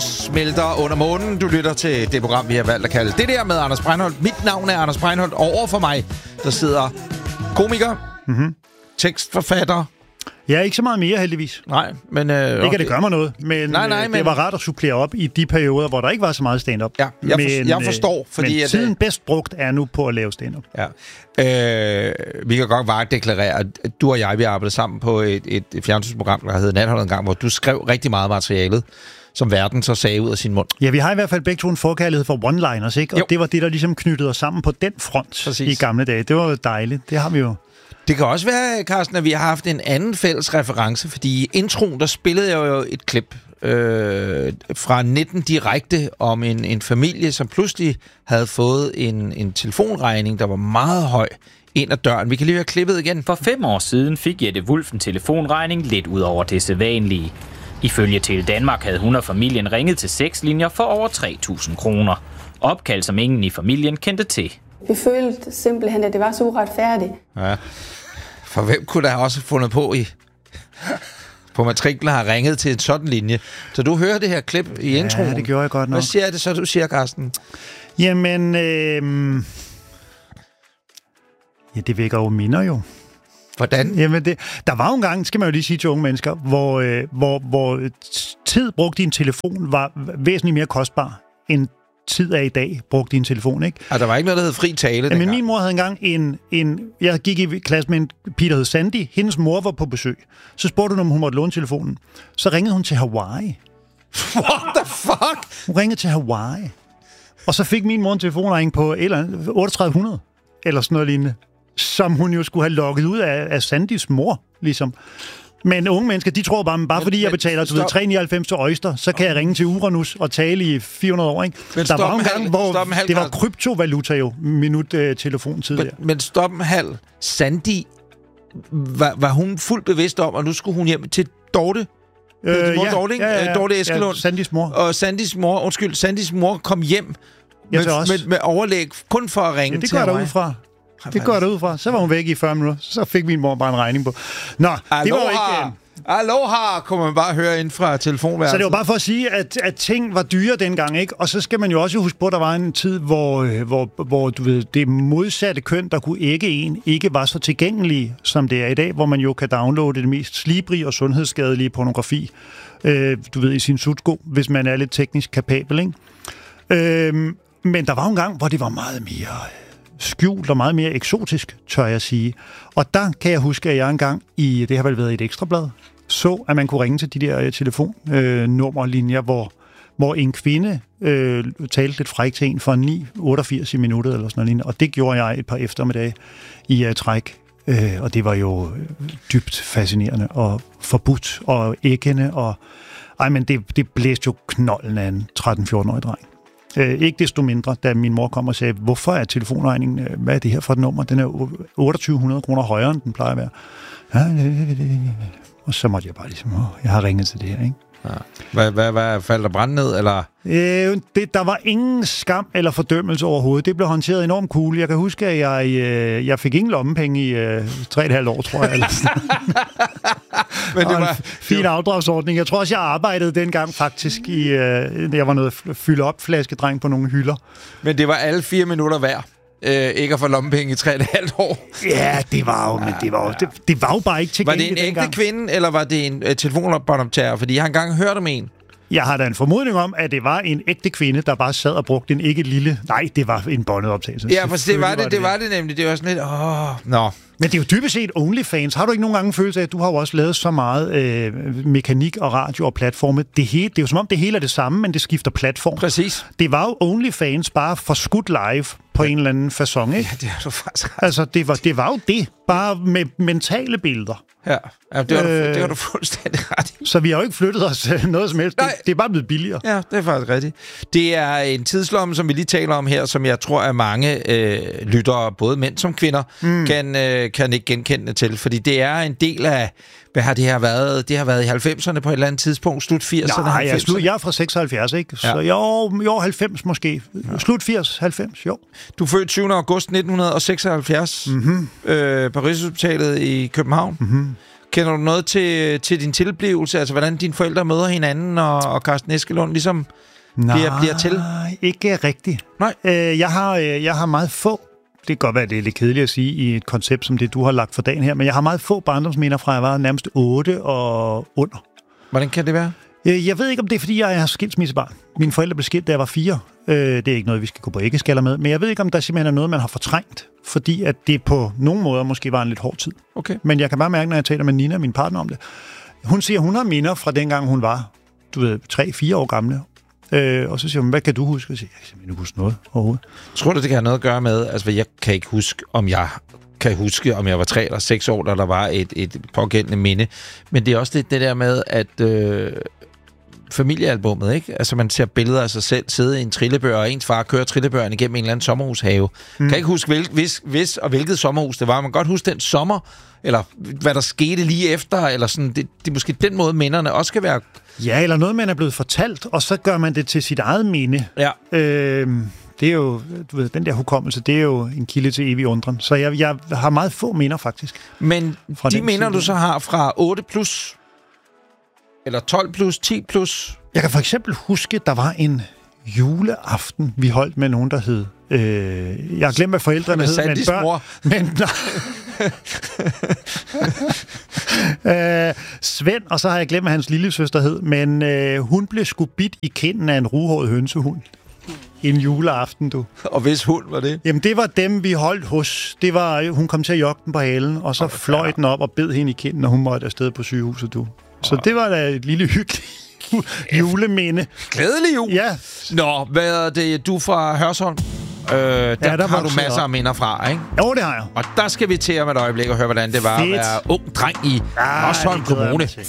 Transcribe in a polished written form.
smelter under månen. Du lytter til det program, vi har valgt at kalde det der med Anders Breinholt. Mit navn er Anders Breinholt, og over for mig, der sidder komiker, tekstforfatter. Ja, ikke så meget mere, heldigvis. Nej, men... ikke, at det gør mig noget, men, men det var rart at supplere op i de perioder, hvor der ikke var så meget stand-up. Ja, jeg forstår, fordi... Men tiden bedst brugt er nu på at lave stand-up. Ja. Vi kan godt bare deklarere, at du og jeg, vi arbejdede sammen på et fjernsynsprogram, der hed Natholdet en gang, hvor du skrev rigtig meget materialet, som verden så sagde ud af sin mund. Ja, vi har i hvert fald begge to en forkærlighed for one-liners, ikke? Og jo. Det var det, der ligesom knyttede os sammen på den front. Præcis. I gamle dage. Det var jo dejligt. Det har vi jo. Det kan også være, Carsten, at vi har haft en anden fælles reference, fordi i introen, der spillede jeg jo et klip fra 19 direkte om en familie, som pludselig havde fået en telefonregning, der var meget høj ind ad døren. Vi kan lige høre klippet igen. For 5 år siden fik Jette Wulff en telefonregning lidt ud over det sædvanlige. Ifølge Tele Danmark havde hun og familien ringet til 6 linjer for over 3.000 kroner. Opkald, som ingen i familien kendte til. Vi følte simpelthen, at det var så uretfærdigt. Ja. For hvem kunne der også fundet på matriklen har ringet til en sådan linje? Så du hører det her klip i introen. Ja, det gjorde jeg godt nok. Hvad siger det så, du siger, Carsten? Jamen, ja, det vækker jo minder jo. Hvordan? Jamen, der var jo en gang, skal man jo lige sige til unge mennesker, hvor tid brugt i en telefon var væsentligt mere kostbar end tid af i dag, brugte din telefon, ikke? Og der var ikke noget, der hed fri tale dengang. Men min mor havde engang jeg gik i klasse med en pige, der hed Sandy. Hendes mor var på besøg. Så spurgte hun, om hun måtte låne telefonen. Så ringede hun til Hawaii. What the fuck? Hun ringede til Hawaii. Og så fik min mor en telefonregning på 3800, eller sådan noget lignende, som hun jo skulle have lukket ud af Sandys mor, ligesom. Men unge mennesker, de tror bare fordi jeg betaler 3,99 til Oyster, så kan jeg ringe til Uranus og tale i 400 år, ikke? Der var en gang, hvor det var kryptovaluta jo, minut-telefontid. Men stop en halv. Sandy, var hun fuldt bevidst om, og nu skulle hun hjem til Dorte? Dorte Eskelund. Ja, Sandys mor. Og Sandys mor kom hjem med overlæg, kun for at ringe til Hawaii. Det går derudfra. Så var hun væk i 40 minutter. Så fik min mor bare en regning på. Nå, Aloha. Det var jo ikke... Aloha, kunne man bare høre ind fra telefonværelset. Så det var bare for at sige, at ting var dyre dengang, ikke? Og så skal man jo også huske på, at der var en tid, hvor du ved, det modsatte køn, der kunne ikke var så tilgængelige, som det er i dag, hvor man jo kan downloade det mest slibrige og sundhedsskadelige pornografi, du ved, i sin sutsko, hvis man er lidt teknisk kapabel, ikke? Men der var en gang, hvor det var meget mere skjult og meget mere eksotisk, tør jeg sige. Og der kan jeg huske, at jeg engang det har vel været et ekstrablad, så at man kunne ringe til de der telefonnummerlinjer, hvor en kvinde talte lidt frækt til en for 9,88 i minuttet eller sådan noget. Og det gjorde jeg et par eftermiddage i træk. Og det var jo dybt fascinerende og forbudt og æggende. Men det blæste jo knolden af en 13-14-årig dreng. Ikke desto mindre, da min mor kom og sagde, hvorfor er telefonregningen, hvad er det her for et nummer? Den er 2.800 kroner højere, end den plejer at være. Og så måtte jeg bare ligesom, jeg har ringet til det her, ikke? Ja. Hvad faldt der brand ned, eller? Der var ingen skam eller fordømmelse overhovedet. Det blev håndteret enormt cool. Jeg kan huske, at jeg fik ingen lommepenge i 3,5 år, tror jeg. Men det var en fin afdragsordning. Jeg tror også, jeg arbejdede dengang faktisk jeg var noget fylde op flaskedreng på nogle hylder. Men det var alle 4 minutter værd. Ikke at få lommepenge i 3,5 år. Ja, det var jo, men det var jo bare ikke tilgængeligt. Var det en ægte kvinde, eller var det en telefonopbåndoptager? Fordi jeg har engang hørt om en. Jeg har da en formodning om, at det var en ægte kvinde, der bare sad og brugte en ikke lille... Nej, det var en båndet optagelse. Ja, for det var det nemlig. Det var sådan lidt... Nå. Men det er jo dybest set OnlyFans. Har du ikke nogen gange følelse af, at du har jo også lavet så meget mekanik og radio og platforme? Det er jo som om, det hele er det samme, men det skifter platform. Præcis. Det var jo OnlyFans bare forskudt live på en eller anden facon, ikke? Ja, det har du faktisk ret. Altså, det var jo det. Bare med mentale billeder. Ja, det har du fuldstændig ret i. Så vi har jo ikke flyttet os noget som helst. Det er bare blevet billigere. Ja, det er faktisk rigtigt. Det er en tidslomme, som vi lige taler om her, som jeg tror, at mange lyttere, både mænd som kvinder, kan ikke genkende til. Fordi det er en del af... Hvad har det her været? Det har været i 90'erne på et eller andet tidspunkt. Slut 80'erne. Nej, jeg er fra 76, ikke? Så jo, 90 måske. Slut 80, 90, jo. Du er født 7. august 1976 på Rigshospitalet i København. Kender du noget til din tilblivelse? Altså, hvordan dine forældre møder hinanden, og Carsten Eskelund ligesom bliver til? Nej, ikke rigtigt. Nej. Jeg har meget få, det kan godt være, det er lidt kedeligt at sige i et koncept som det, du har lagt for dagen her, men jeg har meget få barndomsminder fra, jeg var nærmest 8 og under. Hvordan kan det være? Jeg ved ikke, om det er, fordi jeg er skilsmissebarn. Mine forældre blev skilt, da jeg var 4. Det er ikke noget, vi skal gå på æggeskaller med. Men jeg ved ikke, om der simpelthen er noget, man har fortrængt. Fordi at det på nogle måder måske var en lidt hård tid. Okay. Men jeg kan bare mærke, når jeg taler med Nina, min partner, om det. Hun siger, hun har minder fra dengang, hun var 3-4 år gammel. Og så siger hun, hvad kan du huske? Og jeg siger, jeg kan huske noget overhovedet. Tror du, det kan have noget at gøre med, altså jeg kan ikke huske, om jeg var 3 eller 6 år, da der var et pågældende minde. Men det er også det der med, at familiealbummet, ikke? Altså man ser billeder af sig selv sidde i en trillebør, og ens far kører trillebøren igennem en eller anden sommerhushave. Kan ikke huske, hvilket sommerhus det var. Man kan godt huske den sommer, eller hvad der skete lige efter, eller sådan. Det er måske den måde, minderne også skal være. Ja, eller noget, man er blevet fortalt, og så gør man det til sit eget minde. Ja. Det er jo, den der hukommelse, det er jo en kilde til evig undren. Så jeg har meget få minder, faktisk. Men de minder, du så har fra 8+, eller 12+, 10+? Jeg kan for eksempel huske, der var en juleaften, vi holdt med nogen, der hed... jeg har glemt, hvad forældrene hed, men børn... Men, Svend, og så har jeg glemt, hvad hans lillesøster hed, men hun blev sgu bidt i kinden af en ruhåret hønsehund. En juleaften, du. Og hvis hund var det? Jamen, det var dem, vi holdt hos. Det var, hun kom til at jogge den på halen, og så fløj den op og bed hende i kinden, og hun måtte afsted på sygehuset, du. Så det var da et lille hyggeligt juleminde. Glædelig jul! Ja. Nå, hvad er det? Du fra Hørsholm? Der har du masser af minder fra, ikke? Jo, det har jeg. Og der skal vi til om et øjeblik og høre, hvordan det var at være ung dreng i Hørsholm Kommune.